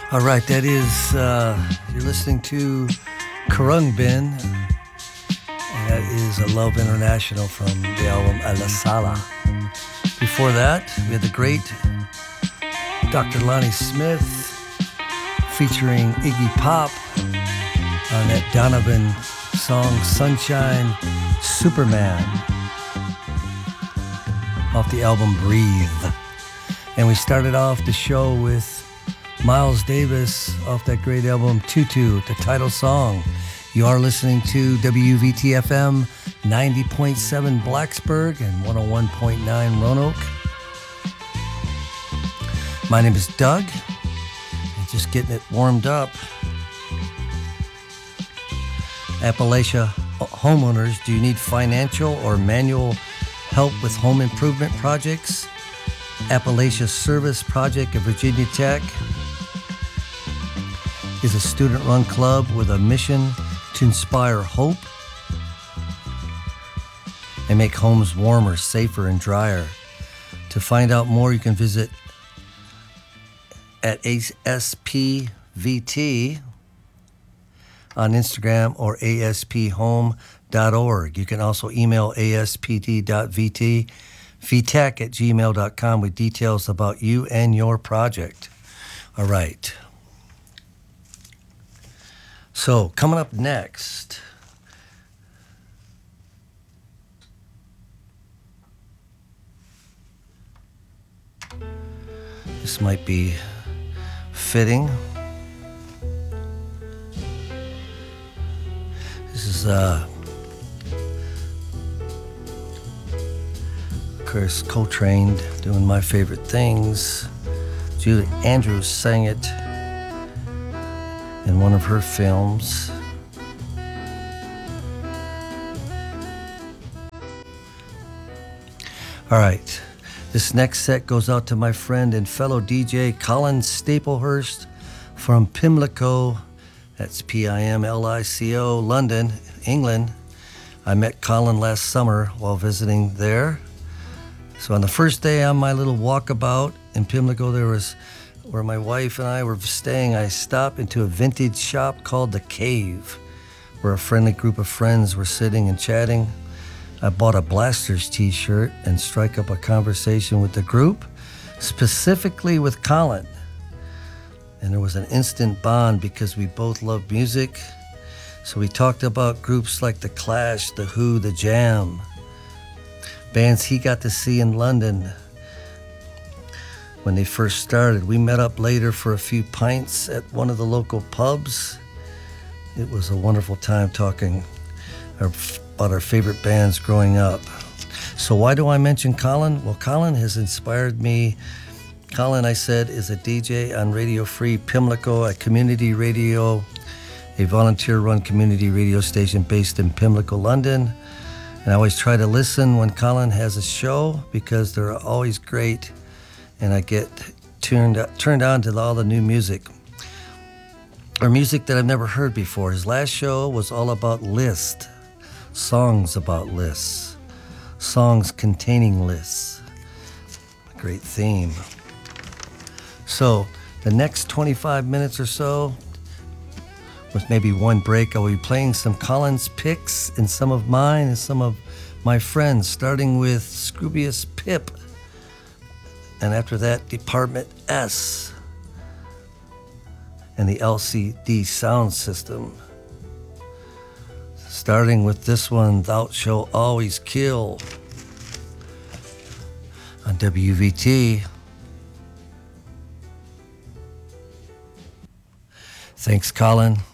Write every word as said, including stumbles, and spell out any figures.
All right, that is, uh, you're listening to Khruangbin, and that is A Love International from the album A La Sala. Before that, we had the great Doctor Lonnie Smith featuring Iggy Pop on that Donovan song Sunshine Superman off the album Breathe. And we started off the show with Miles Davis off that great album Tutu, the title song. You are listening to W V T F M ninety point seven Blacksburg and one oh one point nine Roanoke. My name is Doug, and just getting it warmed up. Appalachia homeowners, do you need financial or manual help with home improvement projects? Appalachia Service Project of Virginia Tech is a student-run club with a mission to inspire hope and make homes warmer, safer, and drier. To find out more, you can visit at A S P V T on Instagram or A S P home dot org. You can also email A S P T dot V T, V tech at gmail dot com with details about you and your project. All right. So, coming up next, this might be fitting. This is, uh, of course, Coltrane doing My Favorite Things. Julie Andrews sang it in one of her films. All right, this next set goes out to my friend and fellow D J Colin Staplehurst from Pimlico, that's P I M L I C O, London, England. I met Colin last summer while visiting there. So on the first day on my little walkabout in Pimlico, there was where my wife and I were staying, I stopped into a vintage shop called The Cave, where a friendly group of friends were sitting and chatting. I bought a Blasters t-shirt and strike up a conversation with the group, specifically with Colin. And there was an instant bond because we both loved music. So we talked about groups like The Clash, The Who, The Jam, bands he got to see in London when they first started. We met up later for a few pints at one of the local pubs. It was a wonderful time talking about our favorite bands growing up. So why do I mention Colin? Well, Colin has inspired me. Colin, I said, is a D J on Radio Free Pimlico, a community radio, a volunteer-run community radio station based in Pimlico, London. And I always try to listen when Colin has a show because they're always great. And I get turned turned on to all the new music, or music that I've never heard before. His last show was all about lists, songs about lists, songs containing lists. A great theme. So the next twenty-five minutes or so, with maybe one break, I will be playing some Colin's picks and some of mine and some of my friends, starting with Scroobius Pip. And after that, Department S and the L C D sound system. Starting with this one, Thou Shalt Always Kill on W V T. Thanks, Colin.